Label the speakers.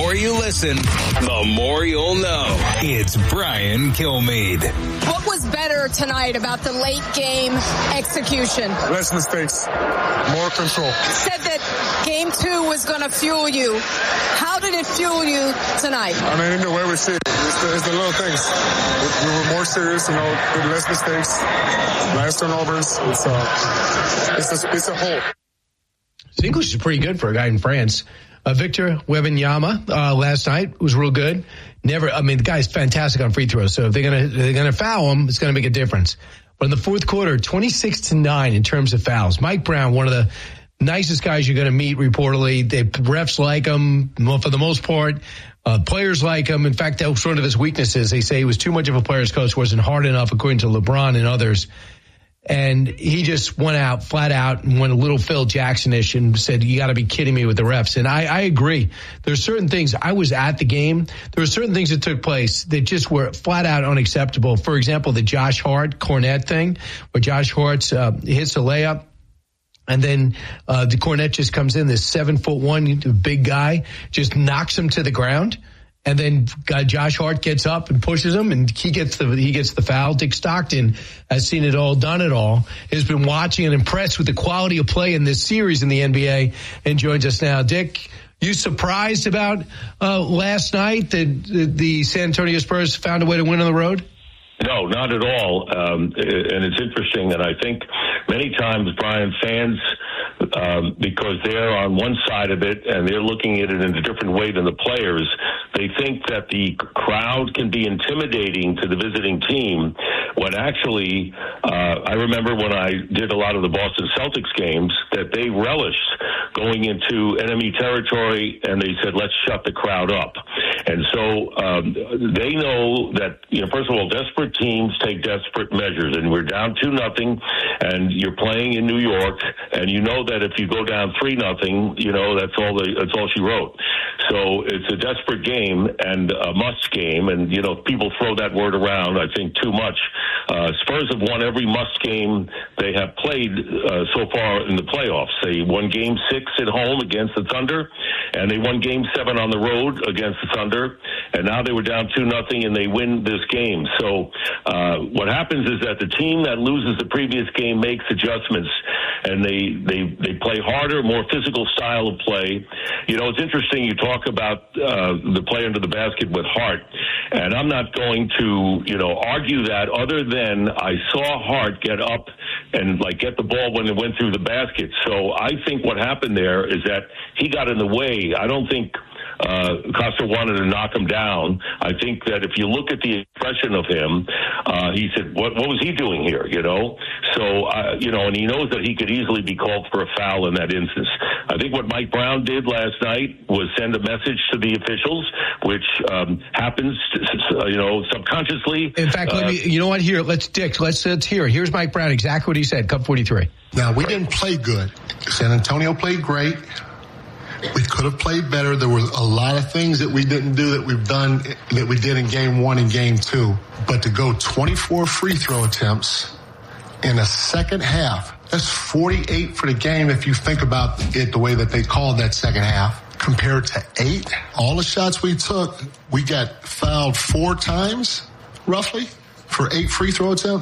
Speaker 1: more you listen, the more you'll know. It's Brian Kilmeade.
Speaker 2: What was better tonight about the late game execution?
Speaker 3: Less mistakes, more control.
Speaker 2: Said that game 2 was going to fuel you. How did it fuel you tonight?
Speaker 3: I mean, in the way we see it, it's the little things. We were more serious, with less mistakes, less turnovers. It's a whole.
Speaker 4: His English is pretty good for a guy in France. Victor Wembanyama last night was real good. The guy's fantastic on free throws. So if they're gonna foul him, it's gonna make a difference. But in the fourth quarter, 26-9 in terms of fouls. Mike Brown, one of the nicest guys you're gonna meet. Reportedly, the refs like him for the most part. Players like him. In fact, that was one of his weaknesses. They say he was too much of a player's coach, wasn't hard enough, according to LeBron and others. And he just went out flat out and went a little Phil Jackson-ish and said, you got to be kidding me with the refs. And I agree. There's certain things. I was at the game. There were certain things that took place that just were flat out unacceptable. For example, the Josh Hart-Cornette thing, where Josh Hart hits a layup. And then the Cornette just comes in, this 7'1", big guy, just knocks him to the ground. And then Josh Hart gets up and pushes him, and he gets the foul. Dick Stockton has seen it all, done it all, has been watching and impressed with the quality of play in this series in the NBA, and joins us now. Dick, you surprised about last night that the San Antonio Spurs found a way to win on the road?
Speaker 5: No, not at all. And it's interesting, and I think many times, Brian, fans, because they're on one side of it and they're looking at it in a different way than the players, they think that the crowd can be intimidating to the visiting team, when actually, I remember when I did a lot of the Boston Celtics games, that they relished going into enemy territory, and they said, let's shut the crowd up. And so they know that, first of all, desperate teams take desperate measures, and we're down 2-0, and you're playing in New York, and you know that if you go down 3-0, that's all she wrote. So it's a desperate game and a must game, and people throw that word around, I think, too much. Spurs have won every must game they have played so far in the playoffs. They won Game 6 at home against the Thunder, and they won Game 7 on the road against the Thunder, and now they were down 2-0 and they win this game. So what happens is that the team that loses the previous game makes adjustments, and they play harder, more physical style of play. It's interesting you talk about the play under the basket with Hart, and I'm not going to argue that, other than I saw Hart get up and get the ball when it went through the basket. So I think what happened there is that he got in the way. I don't think Costa wanted to knock him down. I think that if you look at the expression of him, he said, what was he doing here, So, and he knows that he could easily be called for a foul in that instance. I think what Mike Brown did last night was send a message to the officials, which happens, subconsciously.
Speaker 4: In fact, let me, here, let's hear it. Here's Mike Brown, exactly what he said, Cup 43.
Speaker 6: Now, we didn't play good. San Antonio played great. We could have played better. There were a lot of things that we didn't do that we did in Game 1 and Game 2. But to go 24 free throw attempts in a second half, that's 48 for the game if you think about it the way that they called that second half, compared to 8. All the shots we took, we got fouled 4 times, roughly, for 8 free throw attempts.